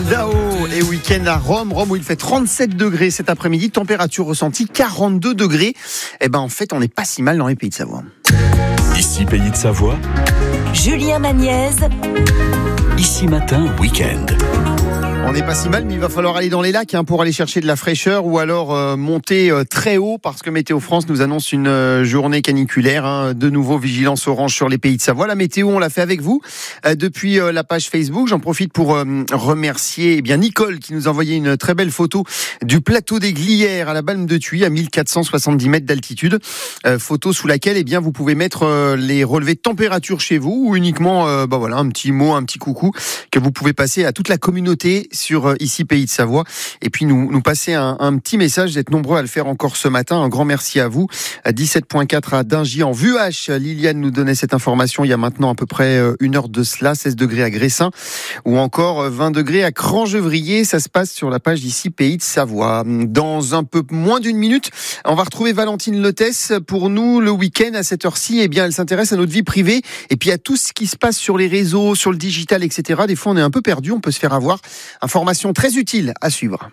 Dao et week-end à Rome où il fait 37 degrés cet après-midi, température ressentie 42 degrés. En fait, on n'est pas si mal dans les Pays de Savoie. Ici Pays de Savoie, Julien Magniez. Ici Matin Week-end. On n'est pas si mal, mais il va falloir aller dans les lacs pour aller chercher de la fraîcheur ou alors monter très haut parce que Météo France nous annonce une journée caniculaire. De nouveau, vigilance orange sur les Pays de Savoie. La météo, on l'a fait avec vous depuis la page Facebook. J'en profite pour remercier Nicole qui nous a envoyé une très belle photo du plateau des Glières à la Balme de Thuy à 1470 mètres d'altitude. Photo sous laquelle vous pouvez mettre les relevés de température chez vous ou uniquement un petit mot, un petit coucou que vous pouvez passer à toute la communauté sur Ici Pays de Savoie et puis nous passer un petit message. Vous êtes nombreux à le faire encore ce matin, un grand merci à vous. 17.4 à Dingy en Vuache. Liliane nous donnait cette information il y a maintenant à peu près une heure de cela. 16 degrés à Gressin ou encore 20 degrés à Crangevrier. Ça se passe sur la page d'Ici Pays de Savoie. Dans un peu moins d'une minute, on va retrouver Valentine Lotès. Pour nous, le week-end à cette heure-ci, elle s'intéresse à notre vie privée et puis à tout ce qui se passe sur les réseaux, sur le digital, etc. Des fois, on est un peu perdu, on peut se faire avoir. Information très utile à suivre.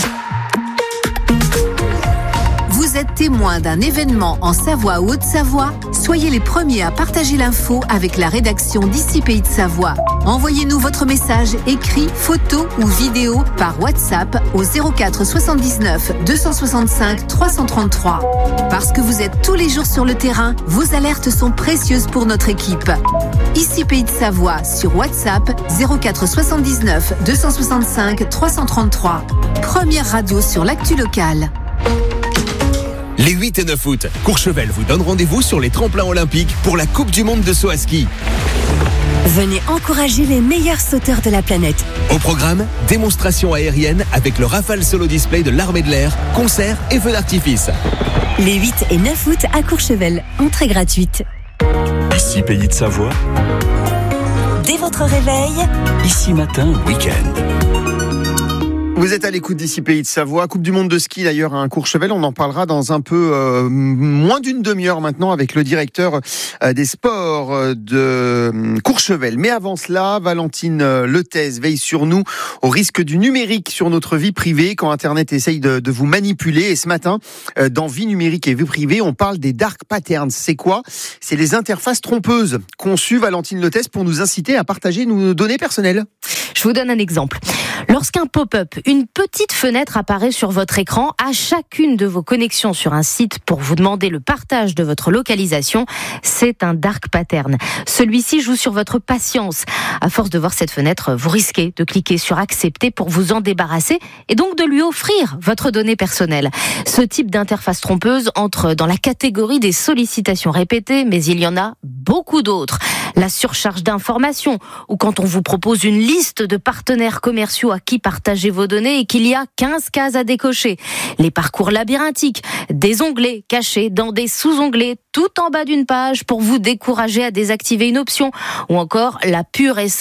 Vous êtes témoin d'un événement en Savoie ou Haute-Savoie? Soyez les premiers à partager l'info avec la rédaction d'Ici Pays de Savoie. Envoyez-nous votre message écrit, photo ou vidéo par WhatsApp au 04 79 265 333. Parce que vous êtes tous les jours sur le terrain, vos alertes sont précieuses pour notre équipe. Ici Pays de Savoie sur WhatsApp 04 79 265 333. Première radio sur l'actu locale. Les 8 et 9 août, Courchevel vous donne rendez-vous sur les tremplins olympiques pour la Coupe du Monde de saut à ski. Venez encourager les meilleurs sauteurs de la planète. Au programme, démonstration aérienne avec le Rafale Solo Display de l'Armée de l'Air, concerts et feux d'artifice. Les 8 et 9 août à Courchevel, entrée gratuite. Ici Pays de Savoie, Dès votre réveil, Ici Matin Week-end. Vous êtes à l'écoute d'Ici Pays de Savoie. Coupe du monde de ski d'ailleurs à Courchevel. On en parlera dans un peu moins d'une demi-heure maintenant avec le directeur des sports de Courchevel. Mais avant cela, Valentine Lotès veille sur nous au risque du numérique sur notre vie privée quand Internet essaye de vous manipuler. Et ce matin, dans Vie numérique et vie privée, on parle des dark patterns. C'est quoi? C'est les interfaces trompeuses conçues, Valentine Lotès, pour nous inciter à partager nos données personnelles. Je vous donne un exemple. Lorsqu'un pop-up, une petite fenêtre apparaît sur votre écran à chacune de vos connexions sur un site pour vous demander le partage de votre localisation, c'est un dark pattern. Celui-ci joue sur votre patience. À force de voir cette fenêtre, vous risquez de cliquer sur accepter pour vous en débarrasser et donc de lui offrir votre donnée personnelle. Ce type d'interface trompeuse entre dans la catégorie des sollicitations répétées, mais il y en a beaucoup d'autres. La surcharge d'informations, ou quand on vous propose une liste de partenaires commerciaux à qui partager vos données et qu'il y a 15 cases à décocher. Les parcours labyrinthiques, des onglets cachés dans des sous-onglets tout en bas d'une page pour vous décourager à désactiver une option, ou encore la pure essence